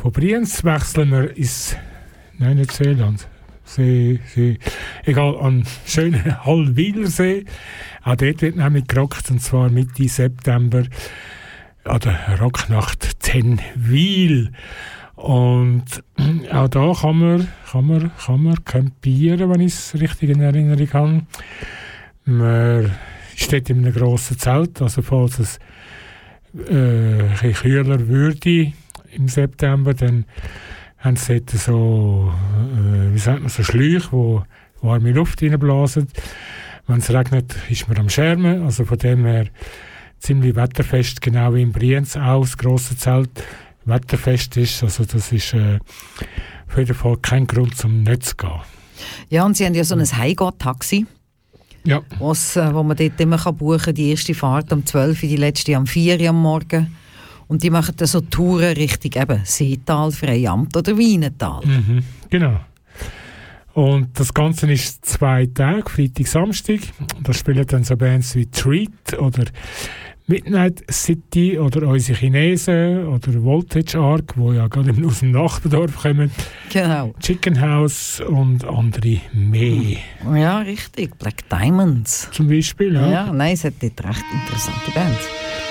Von Brienz wechseln wir ins Neuseeland. Egal, an schönen Hallwilersee. Auch dort wird nämlich gerockt, und zwar Mitte September an der Rocknacht Tenwil. Und auch da kann man campieren, wenn ich es richtig in Erinnerung habe. Man steht in einem grossen Zelt, also falls es ein bisschen kühler würde im September, dann haben sie dort so, so Schläuche, wo warme Luft reinblasen. Wenn es regnet, ist man am Schermen. Also von dem her ziemlich wetterfest, genau wie in Brienz auch das grosse Zelt wetterfest ist. Also das ist auf jeden Fall kein Grund, zum nicht zu gehen. Ja, und Sie haben ja so ein Heimgott-Taxi. Ja. Wo man dort immer buchen kann. Die erste Fahrt um 12 Uhr, die letzte um 4 Uhr am Morgen. Und die machen dann so Touren Richtung eben Seetal, Freiamt oder Wienetal. Genau. Und das Ganze ist 2 Tage, Freitag, Samstag. Da spielen dann so Bands wie Treat oder Midnight City oder unsere Chinesen oder Voltage Arc, die ja gerade aus dem Nachbardorf kommen. Genau. Chicken House und andere mehr. Ja, richtig. Black Diamonds. Zum Beispiel, ja. Ja, nein, es hat dort recht interessante Bands.